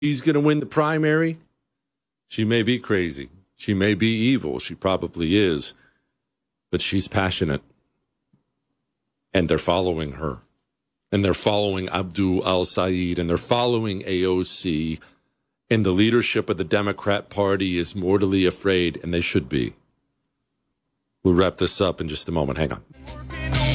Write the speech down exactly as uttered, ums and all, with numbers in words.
she's going to win the primary. She may be crazy. She may be evil. She probably is. But she's passionate. And they're following her. And they're following Abdul al-Sayed. And they're following A O C. And the leadership of the Democrat Party is mortally afraid. And they should be. We'll wrap this up in just a moment. Hang on.